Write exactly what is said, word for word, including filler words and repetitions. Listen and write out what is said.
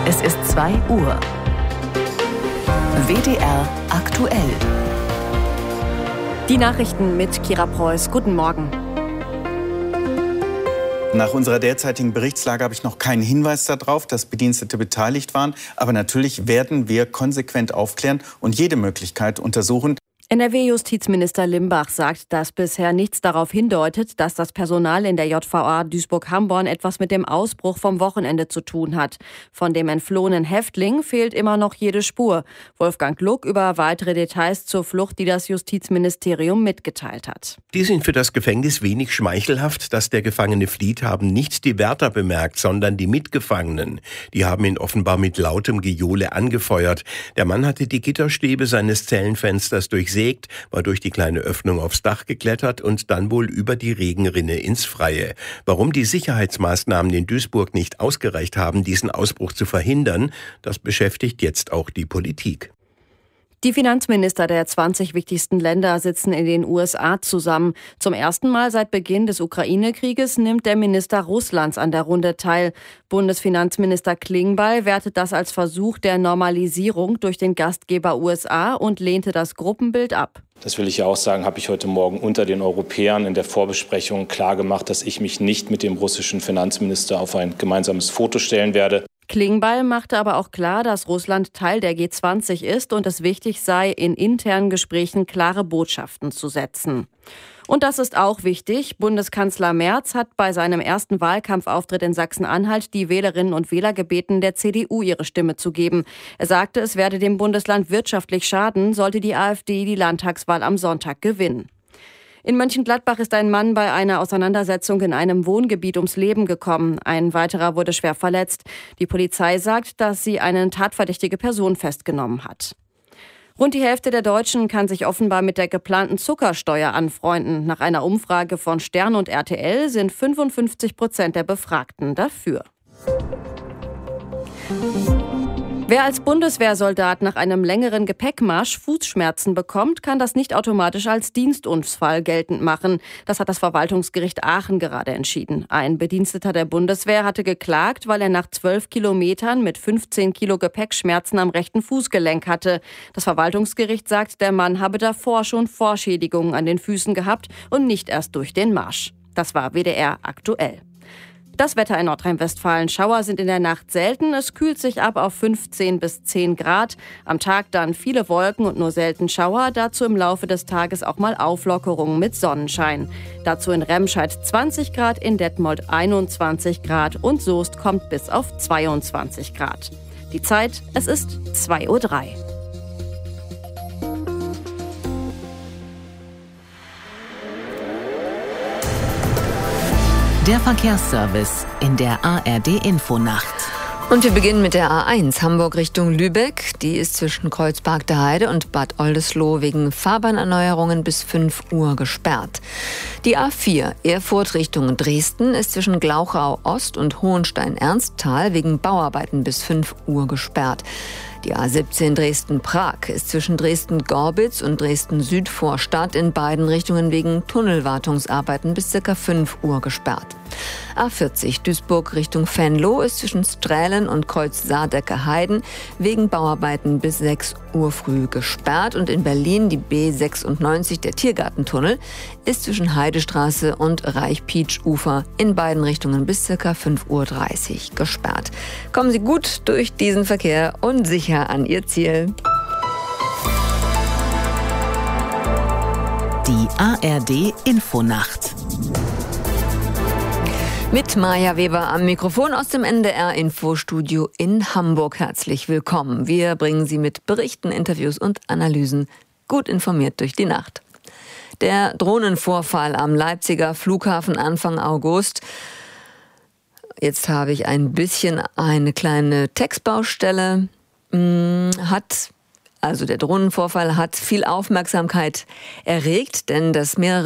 Es ist zwei Uhr. W D R aktuell. Die Nachrichten mit Kira Preuß. Guten Morgen. Nach unserer derzeitigen Berichtslage habe ich noch keinen Hinweis darauf, dass Bedienstete beteiligt waren. Aber natürlich werden wir konsequent aufklären und jede Möglichkeit untersuchen. N R W-Justizminister Limbach sagt, dass bisher nichts darauf hindeutet, dass das Personal in der J V A Duisburg-Hamborn etwas mit dem Ausbruch vom Wochenende zu tun hat. Von dem entflohenen Häftling fehlt immer noch jede Spur. Wolfgang Luck über weitere Details zur Flucht, die das Justizministerium mitgeteilt hat. Die sind für das Gefängnis wenig schmeichelhaft. Dass der Gefangene flieht, haben nicht die Wärter bemerkt, sondern die Mitgefangenen. Die haben ihn offenbar mit lautem Gejohle angefeuert. Der Mann hatte die Gitterstäbe seines Zellenfensters durchsägt, war durch die kleine Öffnung aufs Dach geklettert und dann wohl über die Regenrinne ins Freie. Warum die Sicherheitsmaßnahmen in Duisburg nicht ausgereicht haben, diesen Ausbruch zu verhindern, das beschäftigt jetzt auch die Politik. Die Finanzminister der zwanzig wichtigsten Länder sitzen in den U S A zusammen. Zum ersten Mal seit Beginn des Ukraine-Krieges nimmt der Minister Russlands an der Runde teil. Bundesfinanzminister Klingbeil wertet das als Versuch der Normalisierung durch den Gastgeber U S A und lehnte das Gruppenbild ab. Das will ich ja auch sagen, habe ich heute Morgen unter den Europäern in der Vorbesprechung klargemacht, dass ich mich nicht mit dem russischen Finanzminister auf ein gemeinsames Foto stellen werde. Klingbeil machte aber auch klar, dass Russland Teil der G zwanzig ist und es wichtig sei, in internen Gesprächen klare Botschaften zu setzen. Und das ist auch wichtig. Bundeskanzler Merz hat bei seinem ersten Wahlkampfauftritt in Sachsen-Anhalt die Wählerinnen und Wähler gebeten, der C D U ihre Stimme zu geben. Er sagte, es werde dem Bundesland wirtschaftlich schaden, sollte die AfD die Landtagswahl am Sonntag gewinnen. In Mönchengladbach ist ein Mann bei einer Auseinandersetzung in einem Wohngebiet ums Leben gekommen. Ein weiterer wurde schwer verletzt. Die Polizei sagt, dass sie eine tatverdächtige Person festgenommen hat. Rund die Hälfte der Deutschen kann sich offenbar mit der geplanten Zuckersteuer anfreunden. Nach einer Umfrage von Stern und R T L sind fünfundfünfzig Prozent der Befragten dafür. Wer als Bundeswehrsoldat nach einem längeren Gepäckmarsch Fußschmerzen bekommt, kann das nicht automatisch als Dienstunfall geltend machen. Das hat das Verwaltungsgericht Aachen gerade entschieden. Ein Bediensteter der Bundeswehr hatte geklagt, weil er nach zwölf Kilometern mit fünfzehn Kilo Gepäck Schmerzen am rechten Fußgelenk hatte. Das Verwaltungsgericht sagt, der Mann habe davor schon Vorschädigungen an den Füßen gehabt und nicht erst durch den Marsch. Das war W D R aktuell. Das Wetter in Nordrhein-Westfalen. Schauer sind in der Nacht selten. Es kühlt sich ab auf fünfzehn bis zehn Grad. Am Tag dann viele Wolken und nur selten Schauer. Dazu im Laufe des Tages auch mal Auflockerungen mit Sonnenschein. Dazu in Remscheid zwanzig Grad, in Detmold einundzwanzig Grad und Soest kommt bis auf zweiundzwanzig Grad. Die Zeit, es ist zwei Uhr drei. Der Verkehrsservice in der A R D-Infonacht. Und wir beginnen mit der A eins Hamburg Richtung Lübeck. Die ist zwischen Kreuzberg der Heide und Bad Oldesloe wegen Fahrbahnerneuerungen bis fünf Uhr gesperrt. Die A vier Erfurt Richtung Dresden ist zwischen Glauchau Ost und Hohenstein-Ernsthal wegen Bauarbeiten bis fünf Uhr gesperrt. Die A siebzehn Dresden-Prag ist zwischen Dresden-Gorbitz und Dresden-Südvorstadt in beiden Richtungen wegen Tunnelwartungsarbeiten bis ca. fünf Uhr gesperrt. A vierzig Duisburg Richtung Venlo ist zwischen Strählen und Kreuz Sardecke-Heiden wegen Bauarbeiten bis sechs Uhr früh gesperrt. Und in Berlin die B sechsundneunzig, der Tiergartentunnel, ist zwischen Heidestraße und Reich-Pietsch-Ufer in beiden Richtungen bis ca. fünf Uhr dreißig gesperrt. Kommen Sie gut durch diesen Verkehr und sicher an Ihr Ziel. Die A R D-Infonacht. Mit Maja Weber am Mikrofon aus dem N D R-Infostudio in Hamburg. Herzlich willkommen. Wir bringen Sie mit Berichten, Interviews und Analysen gut informiert durch die Nacht. Der Drohnenvorfall am Leipziger Flughafen Anfang August. Jetzt habe ich ein bisschen eine kleine Textbaustelle. Hat, also der Drohnenvorfall hat viel Aufmerksamkeit erregt, denn das mehrere